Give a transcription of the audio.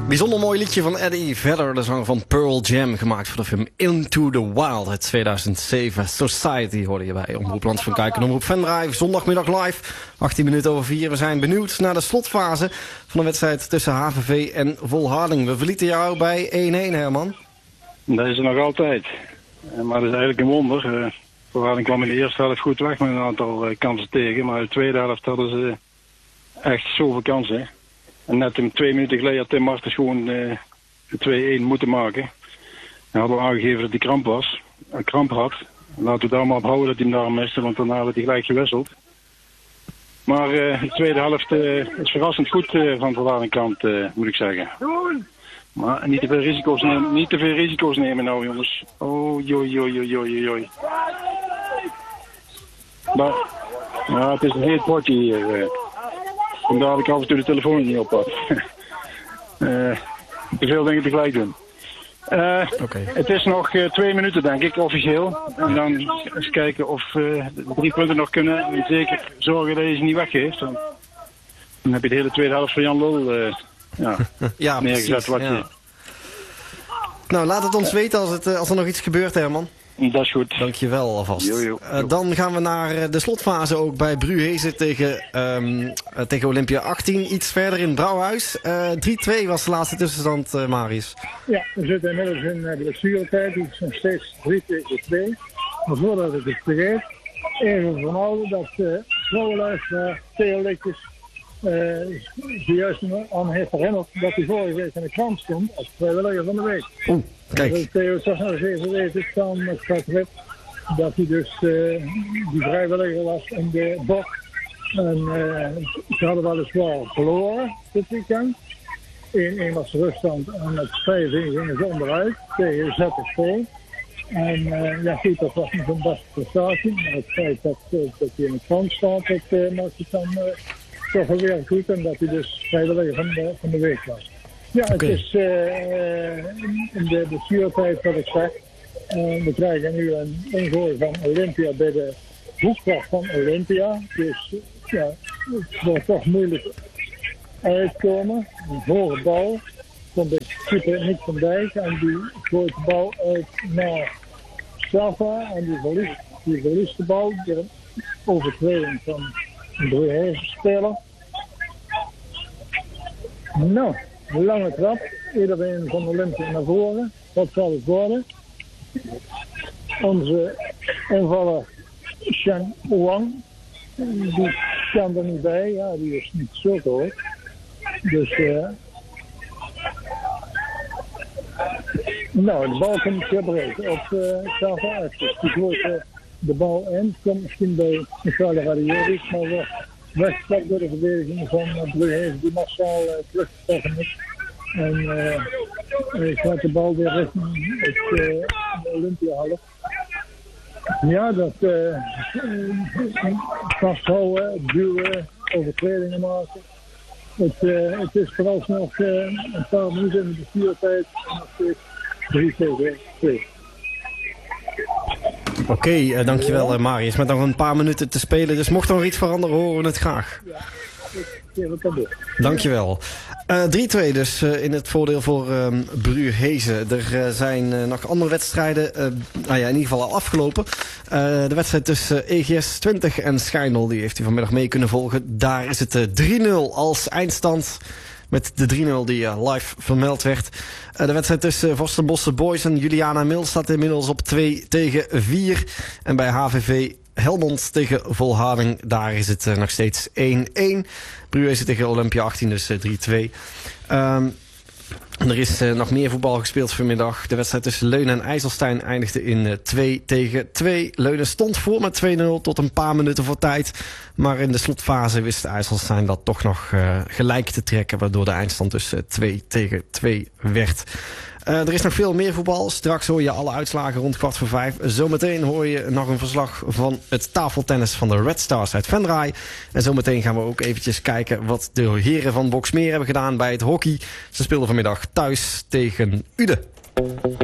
Bijzonder mooi liedje van Eddie Vedder, de zanger van Pearl Jam, gemaakt voor de film Into the Wild uit 2007. Society hoorde je bij Omroep Land van Kuik en Omroep Venray. Zondagmiddag live, 18 minuten over 4. We zijn benieuwd naar de slotfase van de wedstrijd tussen HVV en Volharding. We verlieten jou bij 1-1, Herman. Dat is er nog altijd. Maar dat is eigenlijk een wonder. Volharding kwam in de eerste helft goed weg met een aantal kansen tegen. Maar in de tweede helft hadden ze echt zoveel kansen. En net 2 minuten geleden had Tim Martens gewoon de 2-1 moeten maken. En hadden we aangegeven dat hij kramp had. Laten we daar maar op houden dat hij hem daar miste, want daarna werd hij gelijk gewisseld. Maar de tweede helft is verrassend goed van Volharding kant, moet ik zeggen. Maar niet te veel risico's nemen nou, jongens. Oh, joi. Maar ja, het is een heet potje hier. Vandaar dat ik af en toe de telefoon niet op had. Te veel dingen tegelijk doen. Okay. Het is nog 2 minuten, denk ik, officieel. En dan eens kijken of de 3 punten nog kunnen. En zeker zorgen dat je ze niet weggeeft. Dan heb je de hele tweede helft van Jan Lul ja, neergezet. Precies, ja. Nou, laat het ons weten als er nog iets gebeurt, Herman. Dat is goed. Dankjewel alvast. Jo. Dan gaan we naar de slotfase ook bij Bruhezen tegen Olympia 18. Iets verder in Brouwhuis. 3-2 was de laatste tussenstand, Marius. Ja, we zitten inmiddels in de blessuretijd. Het is nog steeds 3-2. Maar voordat ik het vergeet, even vermelden dat vrouwenluisteraar Theo Likjes zojuist aan heeft herinnerd dat hij vorige week in de krant stond als vrijwilliger van de week. Kijk. Theo toch nog eens even weten van het Patrick dat hij dus die vrijwilliger was in de bok. En ze hadden weliswaar verloren dit weekend. 1-1 was de ruststand en met 5-1 gingen ze onderuit tegen ZFV. En ja goed, dat was niet zijn beste prestatie. Maar het feit dat hij in de krant staat, dat maakt het dan toch wel weer goed. En dat hij dus vrijwilliger van de week was. Ja, het is in de blessuretijd wat ik zeg. We krijgen nu een ingooi van Olympia bij de hoekvlag van Olympia. Dus ja, het wordt toch moeilijk uitkomen. Een hoge bal. Komt de keeper Nick van Dijk en die gooit de bal uit naar Safa. En die verliest de bal. De overtreding van een Bruhezen speler. Nou. Lange trap, iedereen van Olympia naar voren. Wat zal het worden? Onze invaller Shen Wang, die kan er niet bij. Ja, die is niet zo groot. Dus nou, de bal komt gebreken op Sava. Die gooit de bal in. Komt misschien bij Michele Radiovic, maar wordt weggeslapt door de verdediging van Bruhezen die massaal teruggetrokken is. En gaat de bal weer richting de Olympiahalle. Ja, dat vasthouden, duwen, overtredingen maken. Het is vooralsnog een paar minuten in de blessuretijd en nog steeds 3-2. Oké, dankjewel Marius. Met nog een paar minuten te spelen. Dus mocht er nog iets veranderen, horen we het graag. Ja, dat kan doen. Dankjewel. 3-2 dus in het voordeel voor Bruhezen. Er zijn nog andere wedstrijden, in ieder geval al afgelopen. De wedstrijd tussen EGS 20 en Schijndel, die heeft u vanmiddag mee kunnen volgen. Daar is het 3-0 als eindstand. Met de 3-0 die live vermeld werd. De wedstrijd tussen Vorstenbosse Boys en Juliana Mil staat inmiddels op 2-4. En bij HVV Helmond tegen Volharding, daar is het nog steeds 1-1. Bruhezen tegen Olympia 18, dus 3-2. Er is nog meer voetbal gespeeld vanmiddag. De wedstrijd tussen Leunen en IJsselstein eindigde in 2-2. Leunen stond voor met 2-0 tot een paar minuten voor tijd. Maar in de slotfase wist IJsselstein dat toch nog gelijk te trekken, waardoor de eindstand dus 2-2 werd. Er is nog veel meer voetbal. Straks hoor je alle uitslagen rond 4:15. Zometeen hoor je nog een verslag van het tafeltennis van de Red Stars uit Venray. En zometeen gaan we ook eventjes kijken wat de heren van Boxmeer hebben gedaan bij het hockey. Ze speelden vanmiddag thuis tegen Uden.